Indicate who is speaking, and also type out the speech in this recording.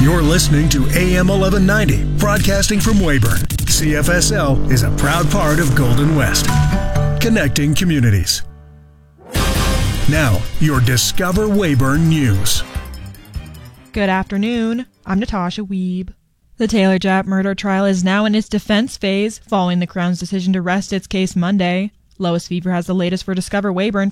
Speaker 1: You're listening to AM 1190, broadcasting from Weyburn. CFSL is a proud part of Golden West, connecting communities. Now, your Discover Weyburn News.
Speaker 2: Good afternoon. I'm Natasha Wiebe. The Taylor Japp murder trial is now in its defense phase, following the Crown's decision to rest its case Monday. Lois Fever has the latest for Discover Weyburn